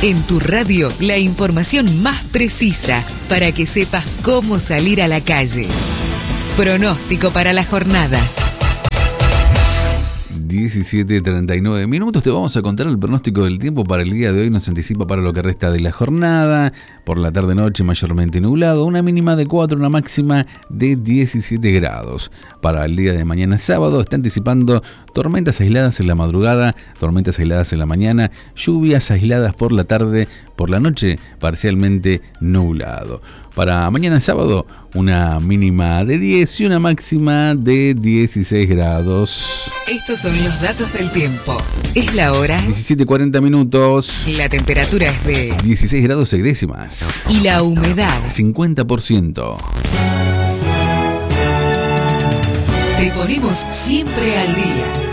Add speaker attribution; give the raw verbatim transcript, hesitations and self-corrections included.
Speaker 1: En tu radio, la información más precisa para que sepas cómo salir a la calle. Pronóstico para la jornada.
Speaker 2: diecisiete treinta y nueve minutos, te vamos a contar el pronóstico del tiempo para el día de hoy. Nos anticipa para lo que resta de la jornada. Por la tarde-noche mayormente nublado, una mínima de cuatro, una máxima de diecisiete grados. Para el día de mañana sábado está anticipando tormentas aisladas en la madrugada, tormentas aisladas en la mañana, lluvias aisladas por la tarde, por la noche parcialmente nublado. Para mañana sábado, una mínima de diez y una máxima de dieciséis grados.
Speaker 1: Estos son los datos del tiempo. Es la hora.
Speaker 2: diecisiete cuarenta minutos.
Speaker 1: La temperatura es de
Speaker 2: dieciséis grados seis décimas.
Speaker 1: Y la humedad
Speaker 2: cincuenta por ciento.
Speaker 1: Te ponemos siempre al día.